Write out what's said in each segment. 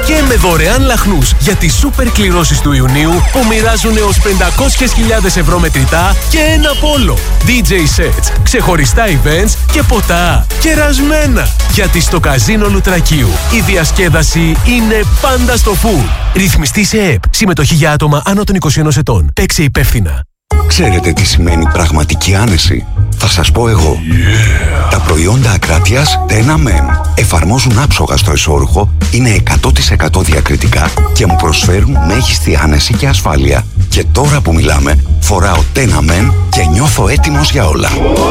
και με δωρεάν λαχνούς για τις σούπερ κληρώσεις του Ιουνίου που μοιράζουν έως 500.000 ευρώ μετρητά και ένα πόλο. DJ sets, ξεχωριστά events και ποτά κερασμένα. Γιατί στο Καζίνο Λουτρακίου η διασκέδαση είναι πάντα στο full. Ρυθμιστή σε ΕΠ. Συμμετοχή για άτομα άνω των 21 ετών. Παίξε υπεύθυνα. Ξέρετε τι σημαίνει πραγματική άνεση? Θα σας πω εγώ. Τα προϊόντα Ακράτειας Tena Men εφαρμόζουν άψογα στο εσώρουχο, είναι 100% διακριτικά και μου προσφέρουν μέγιστη άνεση και ασφάλεια. Και τώρα που μιλάμε, φοράω Tena Men και νιώθω έτοιμος για όλα.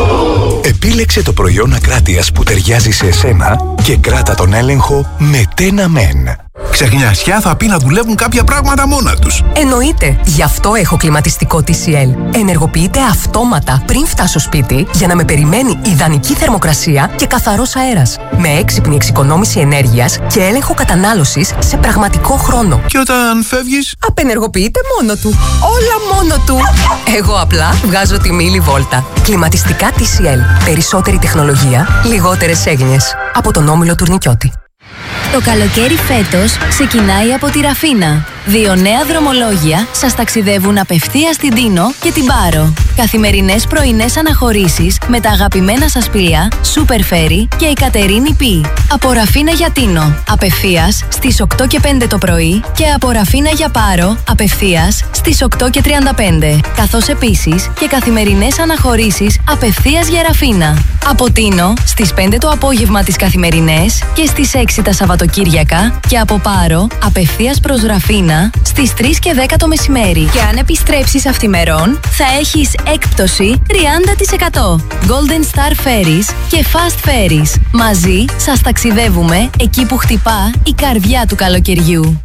Επίλεξε το προϊόν Ακράτειας που ταιριάζει σε εσένα και κράτα τον έλεγχο με Tena Men. Ξεχνιασιά θα πει να δουλεύουν κάποια πράγματα μόνα τους. Εννοείται. Γι' αυτό έχω κλιματιστικό TCL. Ενεργοποιείται αυτόματα πριν φτάσω σπίτι για να με περιμένει ιδανική θερμοκρασία και καθαρός αέρας. Με έξυπνη εξοικονόμηση ενέργειας και έλεγχο κατανάλωσης σε πραγματικό χρόνο. Και όταν φεύγεις, απενεργοποιείται μόνο του. Όλα μόνο του. Εγώ απλά βγάζω τη μίλη βόλτα. Κλιματιστικά TCL. Περισσότερη τεχνολογία, λιγότερες έγνοιες. Από τον όμιλο Τουρνικιώτη. Το καλοκαίρι φέτος ξεκινάει από τη Ραφίνα. 2 νέα δρομολόγια σας ταξιδεύουν απευθείας στην Τίνο και την Πάρο. Καθημερινές πρωινές αναχωρήσεις με τα αγαπημένα σας πλοία Super Ferry και η Κατερίνη Π. Από Ραφίνα για Τίνο, απευθείας στις 8 και 5 το πρωί και από Ραφίνα για Πάρο, απευθείας στις 8 και 35. Καθώς επίσης και καθημερινές αναχωρήσεις απευθείας για Ραφίνα. Από Τίνο στις 5 το απόγευμα τις καθημερινές και στις 6 τα Σαββατοκύριακα και από Πάρο απευθείας προς Ραφίνα στις 3 και 10 το μεσημέρι. Και αν επιστρέψεις αυθημερών, θα έχεις έκπτωση 30%. Golden Star Ferries και Fast Ferries. Μαζί σας ταξιδεύουμε εκεί που χτυπά η καρδιά του καλοκαιριού.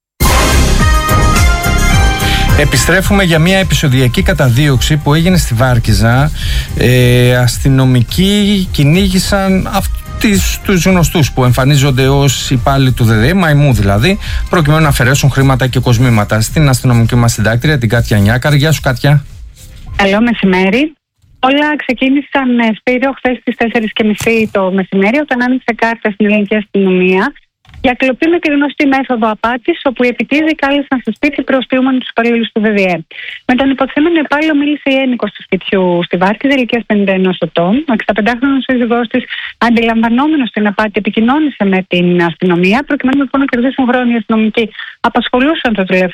Επιστρέφουμε για μια επεισοδιακή καταδίωξη που έγινε στη Βάρκηζα. Αστυνομικοί κυνήγησαν τους γνωστούς που εμφανίζονται ως υπάλληλοι του ΔΔΕ, μαϊμού δηλαδή, προκειμένου να αφαιρέσουν χρήματα και κοσμήματα. Στην αστυνομική μας συντάκτρια, την Κάτια Νιάκαρ. Γεια σου, Κάτια. Καλό μεσημέρι. Όλα ξεκίνησαν, Σπύριο, χθες στις 4:30 το μεσημέρι, όταν άνοιξε κάρτα στην ελληνική αστυνομία για κλοπή με τη γνωστή μέθοδο απάτης, όπου οι επιτίδιοι κάλεσαν στο σπίτι προστιούμενους τους υπαλλήλους του ΔΔΕ. Με τον υποθέμενο υπάλληλο μίλησε η ένοικος του σπιτιού στη Βάρκηζα, ηλικίας 51 ετών. Ο 65χρονος σύζυγός της, αντιλαμβανόμενος την απάτη, επικοινώνησε με την αστυνομία, προκειμένου λοιπόν να κερδίσουν χρόνο οι αστυνομικοί. Απασχολούσαν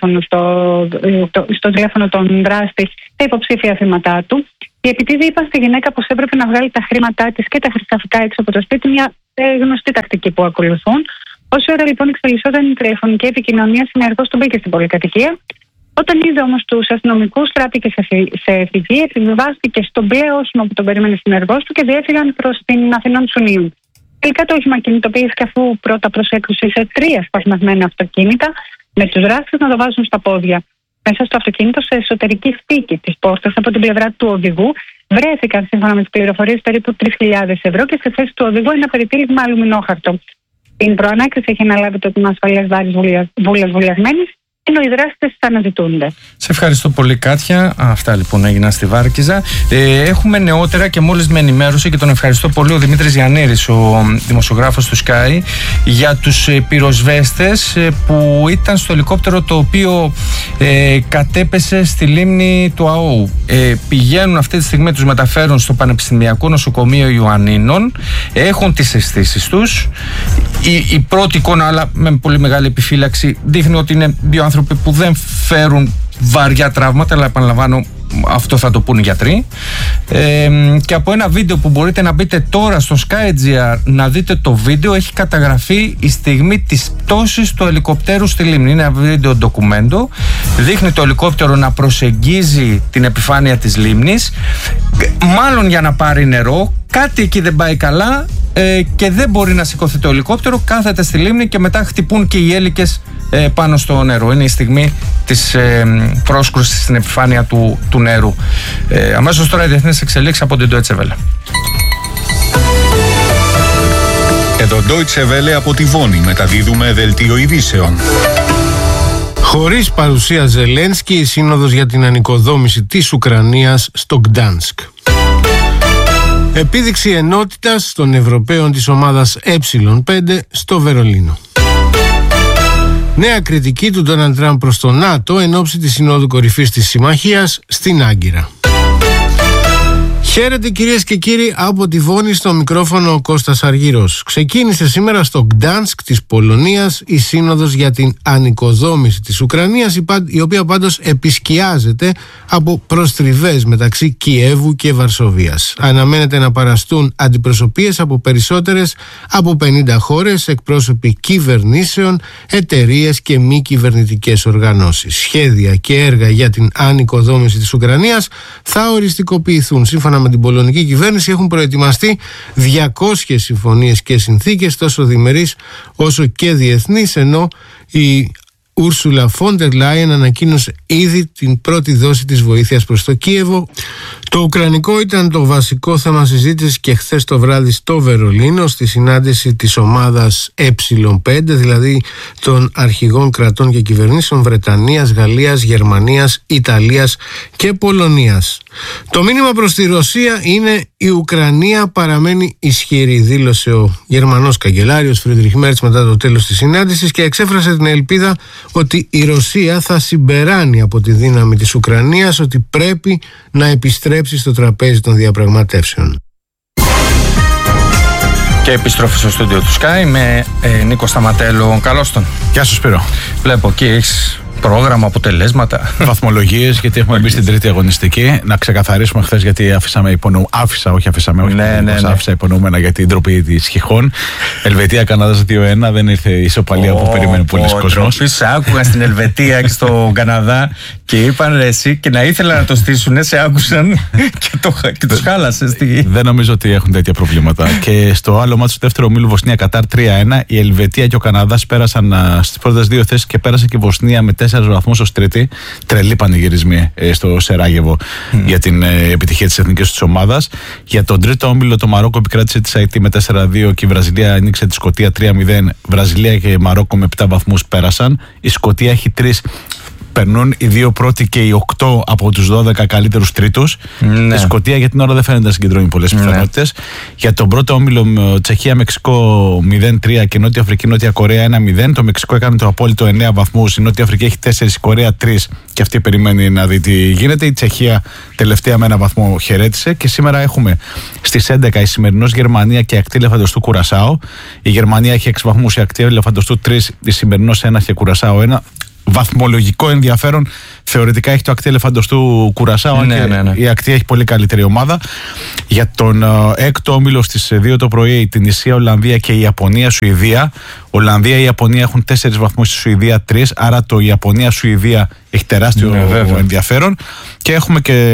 στο τηλέφωνο τον δράστη τα υποψήφια θύματά του. Οι επιτίδιοι είπαν στη γυναίκα πως έπρεπε να βγάλει τα χρήματά της και τα χρυσαφικά έξω από το σπίτι, μια γνωστή τακτική που ακολουθούν. Όση ώρα λοιπόν εξελισσόταν η τηλεφωνική επικοινωνία, συνεργός του μπήκε στην πολυκατοικία. Όταν είδε όμως τους αστυνομικούς, στράφηκε σε φυγή, επιβιβάστηκε στον μπλε όσημο που τον περίμενε συνεργός του και διέφυγαν προς την Αθηνών Τσουνίου. Τελικά το όχημα κινητοποιήθηκε αφού πρώτα προσέκρουσε σε 3 σπασμένα αυτοκίνητα, με τους δράστες να το βάζουν στα πόδια. Μέσα στο αυτοκίνητο, σε εσωτερική θήκη της πόρτας από την πλευρά του οδηγού, βρέθηκαν σύμφωνα με τις πληροφορίες περίπου 3.000 ευρώ και στη θέση του οδηγού ένα περιτύλιγμα αλουμινόχαρτο. Την προανάκριση έχει αναλάβει το Τμήμα Ασφαλείας Βάρης Βούλας Βουλιαγμένης, ενώ οι δράστες αναζητούνται. Σε ευχαριστώ πολύ, Κάτια. Αυτά λοιπόν έγιναν στη Βάρκηζα. Έχουμε νεότερα και μόλις με ενημέρωσε και τον ευχαριστώ πολύ ο Δημήτρης Γιαννήρης, ο δημοσιογράφος του Sky, για τους πυροσβέστες που ήταν στο ελικόπτερο το οποίο κατέπεσε στη λίμνη του ΑΟΟΥ. Πηγαίνουν αυτή τη στιγμή, τους μεταφέρουν στο Πανεπιστημιακό Νοσοκομείο Ιωαννίνων. Έχουν τις αισθήσεις τους. Η πρώτη εικόνα, αλλά με πολύ μεγάλη επιφύλαξη, δείχνει ότι είναι 2 άνθρωποι που δεν φέρουν βαριά τραύματα, αλλά επαναλαμβάνω, αυτό θα το πούν οι γιατροί. Και από ένα βίντεο που μπορείτε να μπείτε τώρα στο Sky.gr να δείτε το βίντεο, έχει καταγραφεί η στιγμή της πτώσης του ελικοπτέρου στη λίμνη. Είναι ένα βίντεο ντοκουμέντο. Δείχνει το ελικόπτερο να προσεγγίζει την επιφάνεια της λίμνης, μάλλον για να πάρει νερό. Κάτι εκεί δεν πάει καλά και δεν μπορεί να σηκωθεί το ελικόπτερο. Κάθεται στη λίμνη και μετά χτυπούν και οι έλικες πάνω στο νερό. Είναι η στιγμή της πρόσκρουσης στην επιφάνεια του νερού. Αμέσως τώρα οι διεθνείς εξελίξεις από την Deutsche Welle. Εδώ Deutsche Welle από τη Βόνη μεταδίδουμε δελτίο ειδήσεων. Χωρίς παρουσία Ζελένσκι, η Σύνοδος για την ανοικοδόμηση της Ουκρανίας στο Γκτάνσκ. Επίδειξη ενότητας των Ευρωπαίων της ομάδας Ε5 στο Βερολίνο. Νέα κριτική του Ντόναλντ Τραμπ προς το ΝΑΤΟ εν ώψη της Συνόδου Κορυφής της Συμμαχίας στην Άγκυρα. Χαίρετε κυρίες και κύριοι, από τη Βόνη στο μικρόφωνο ο Κώστας Αργύρος. Ξεκίνησε σήμερα στο Γκτάνσκ της Πολωνίας η σύνοδος για την ανοικοδόμηση της Ουκρανίας, η οποία πάντως επισκιάζεται από προστριβές μεταξύ Κιέβου και Βαρσοβίας. Αναμένεται να παραστούν αντιπροσωπείες από περισσότερες από 50 χώρες, εκπρόσωποι κυβερνήσεων, εταιρείες και μη κυβερνητικές οργανώσεις. Σχέδια και έργα για την ανοικοδόμηση της Ουκρανίας θα οριστικοποιηθούν. Σύμφωνα με την πολωνική κυβέρνηση έχουν προετοιμαστεί 200 συμφωνίες και συνθήκες, τόσο διμερείς όσο και διεθνείς, ενώ η Ursula von der Leyen ανακοίνωσε ήδη την πρώτη δόση της βοήθειας προς το Κίεβο. Το ουκρανικό ήταν το βασικό θέμα συζήτησης και χθες το βράδυ στο Βερολίνο, στη συνάντηση της ομάδας Ε5, δηλαδή των αρχηγών κρατών και κυβερνήσεων Βρετανίας, Γαλλίας, Γερμανίας, Ιταλίας και Πολωνίας. Το μήνυμα προς τη Ρωσία είναι: η Ουκρανία παραμένει ισχυρή, δήλωσε ο Γερμανός καγκελάριος Φρίντριχ Μέρτς μετά το τέλος της συνάντησης και εξέφρασε την ελπίδα ότι η Ρωσία θα συμπεράνει από τη δύναμη της Ουκρανίας, ότι πρέπει να επιστρέψει στο τραπέζι των διαπραγματεύσεων. Και επιστροφή στο στούντιο του Sky με Νίκο Σταματέλο. Καλώς τον. Γεια σου Σπύρο. Βλέπω εκεί έχεις πρόγραμμα, αποτελέσματα, βαθμολογίες, γιατί έχουμε μπει στην τρίτη αγωνιστική. Να ξεκαθαρίσουμε χθες γιατί άφησα υπονοούμενα για την ντροπή της Χιχών. Ελβετία Καναδάς 2-1, δεν ήρθε η ισοπαλία που περίμενε πολλοί κόσμος. Σε άκουγαν στην Ελβετία και στο Καναδά και είπαν ρε εσύ, και να ήθελαν να το στήσουν, σε άκουσαν και τους χάλασες. Δεν νομίζω ότι έχουν τέτοια προβλήματα. Και στο άλλο μάτι του δεύτερου ομίλου Βοσνία Κατάρ 3-1, η Ελβετία και ο Καναδάς πέρασαν στις πρώτες δύο θέσεις και πέρασε και η Βοσνία με 4 βαθμούς ως τρίτη. Τρελή πανηγυρισμοί στο Σεράγεβο για την επιτυχία της εθνικής της ομάδας. Για τον τρίτο όμιλο το Μαρόκο επικράτησε τη Αϊτή με 4-2 και η Βραζιλία ανοίξε τη Σκωτία 3-0. Βραζιλία και Μαρόκο με 7 βαθμούς πέρασαν. Η Σκωτία έχει 3. Περνούν οι 2 πρώτοι και οι 8 από τους 12 καλύτερους τρίτους. Ναι. Η Σκωτία για την ώρα δεν φαίνεται να συγκεντρώνει πολλές πιθανότητες. Για τον πρώτο όμιλο Τσεχία-Μεξικό 0-3 και Νότια Αφρική-Νότια Κορέα 1-0. Το Μεξικό έκανε το απόλυτο 9 βαθμούς. Η Νότια Αφρική έχει 4, η Κορέα 3 και αυτή περιμένει να δει τι γίνεται. Η Τσεχία τελευταία με 1 βαθμό χαιρέτησε. Και σήμερα έχουμε στις 11 η σημερινός Γερμανία και ακτή Ελεφαντοστού Κουρασάο. Η Γερμανία έχει 6 βαθμούς, η ακτή Ελεφαντοστού 3, η σημερινός 1 και Κουρασάο 1. Βαθμολογικό ενδιαφέρον θεωρητικά έχει το ακτή Ελεφαντοστού Κουρασάο, ναι. Η ακτή έχει πολύ καλύτερη ομάδα. Για τον έκτο όμιλο στις 2 το πρωί την Ισία, Ολλανδία και η Ιαπωνία, Σουηδία. Ολλανδία και η Ιαπωνία έχουν 4 βαθμούς, στη Σουηδία 3, άρα το Ιαπωνία-Σουηδία έχει τεράστιο ενδιαφέρον. Και έχουμε και